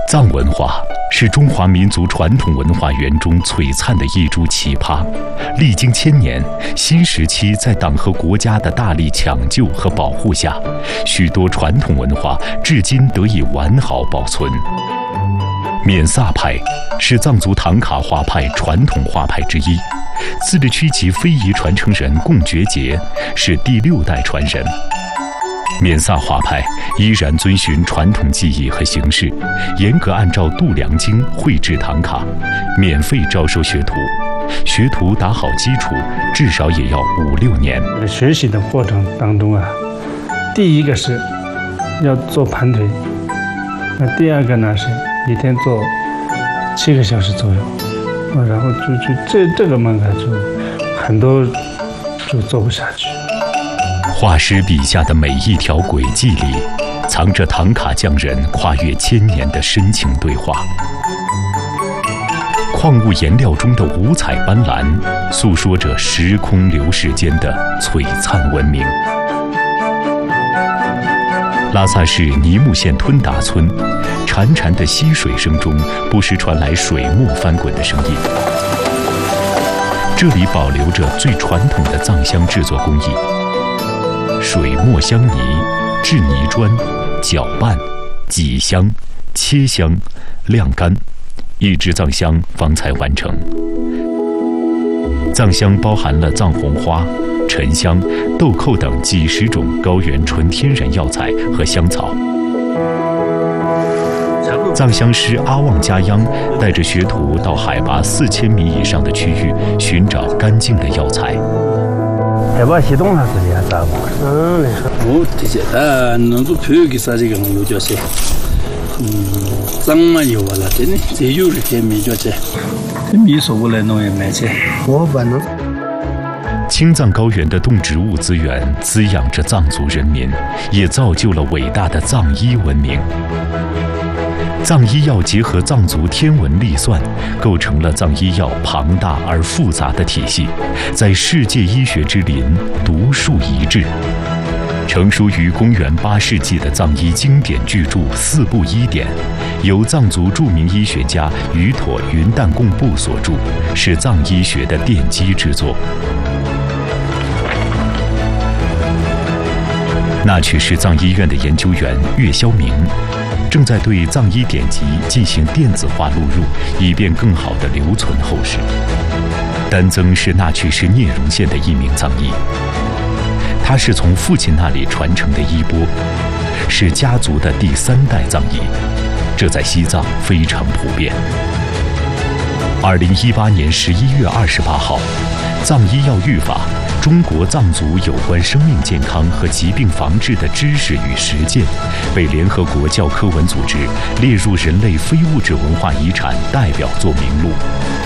藏文化是中华民族传统文化园中璀璨的一株奇葩，历经千年，新时期在党和国家的大力抢救和保护下，许多传统文化至今得以完好保存。缅萨派是藏族唐卡画派传统画派之一，自治区其非遗传承人贡觉杰是第6代传人。缅萨画派依然遵循传统技艺和形式，严格按照度量经绘制唐卡，免费招收学徒。学徒打好基础，至少也要5、6年。 学习的过程当中第一个是要做盘腿，那第二个呢是一天做7个小时左右，然后这个门槛就很多就做不下去。 画师笔下的每一条轨迹里，藏着唐卡匠人跨越1000年的深情对话。矿物颜料中的五彩斑斓，诉说着时空流逝间的璀璨文明。拉萨市尼木县吞达村，潺潺的溪水声中，不时传来水墨翻滚的声音。这里保留着最传统的藏香制作工艺。水墨香泥、制泥砖、搅拌、挤香、切香、晾干，一支藏香方才完成。藏香包含了藏红花、沉香、豆蔻等几十种高原纯天然药材和香草。藏香师阿旺加央带着学徒到海拔4000米以上的区域寻找干净的药材。 海拔西东它自己还咋过？ 我这些能做土给啥这个有叫些，脏嘛有啊了，真的这有的天没叫些，这米说过来弄也买些， 我不能。 青藏高原的动植物资源滋养着藏族人民，也造就了伟大的藏医文明。藏医药结合藏族天文历算，构成了藏医药庞大而复杂的体系，在世界医学之林独树一帜。成书于公元8世纪的藏医经典巨著《4部医典》，由藏族著名医学家瑜妥云旦贡布所著，是藏医学的奠基之作。那曲是藏医院的研究员岳霄明，正在对藏医典籍进行电子化录入，以便更好地留存后世。丹增是那曲市聂荣县的一名藏医，他是从父亲那里传承的衣钵，是家族的第3代藏医，这在西藏非常普遍。2018年11月28号，《藏医药预法》中国藏族有关生命健康和疾病防治的知识与实践，被联合国教科文组织列入人类非物质文化遗产代表作名录。